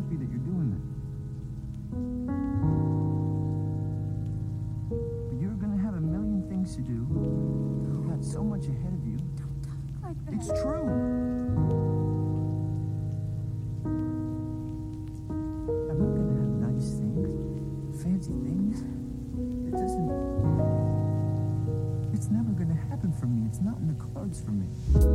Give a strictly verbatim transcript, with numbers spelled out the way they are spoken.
happy that you're doing that. But you're gonna have a million things to do. You got so much ahead of you. Don't talk like that. It's true. I'm not gonna have nice things, fancy things. It doesn't... It's never gonna happen for me. It's not in the cards for me.